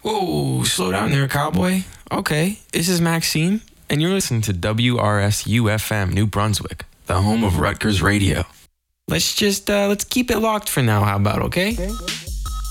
Whoa, slow down there, cowboy. Okay, this is Maxime, and you're listening to WRSU-FM, New Brunswick, the home of Rutgers Radio. Let's keep it locked for now, how about, okay?